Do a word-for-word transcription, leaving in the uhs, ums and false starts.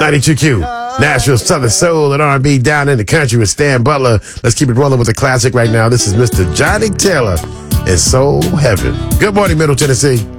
ninety-two Q, Nashville Southern Soul and R and B down in the country with Stan Butler. Let's keep it rolling with the classic right now. This is Mister Johnny Taylor in Soul Heaven. Good morning, Middle Tennessee.